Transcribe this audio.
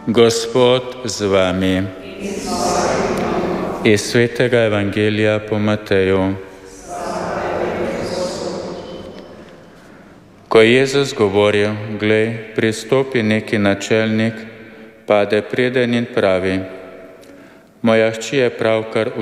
Gospod z vami. Iz svetega evangelija po Mateju. Ko je Jezus govoril, glej, pristopi neki načelnik, pade preden in pravi: moja hči je pravkar